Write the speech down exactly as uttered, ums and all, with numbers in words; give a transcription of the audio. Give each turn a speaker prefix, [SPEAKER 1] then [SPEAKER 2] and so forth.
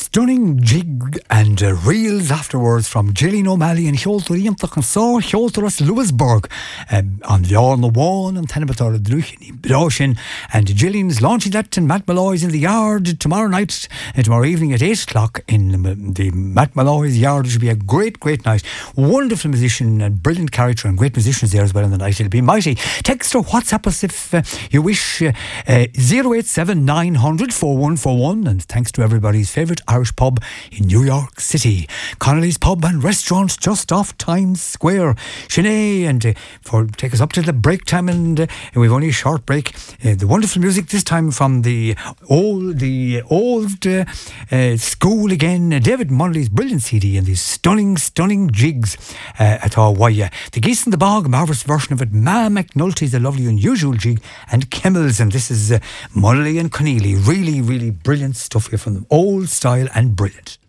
[SPEAKER 1] stunning jig and uh, reels afterwards from Gillian O'Malley and Hjolter Iantach and so Hjolteras Lewisburg um, on the All the One and Tenebator Druchin Broshin, and Gillian's launching that in Matt Malloy's in the yard tomorrow night and tomorrow evening at eight o'clock in the, the Matt Malloy's yard. It should be a great great night. Wonderful musician and brilliant character and great musicians there as well in the night. It'll be mighty. Text or WhatsApp us if uh, you wish, uh, uh, zero eight seven nine hundred four one four one, and thanks to everybody's favourite Irish pub in New York City, Connolly's Pub and Restaurant just off Times Square. Sinead, and uh, for take us up to the break time, and uh, we've only a short break. Uh, the wonderful music this time from the old, the old uh, uh, school again. Uh, David Munnelly's brilliant C D and these stunning, stunning jigs uh, at Hawaii. The Geese in the Bog, a marvellous version of it. Ma McNulty's a lovely, unusual jig, and Kimmels, and this is uh, Munnelly and Conneely. Really, really brilliant stuff here from them. Old style and brilliant.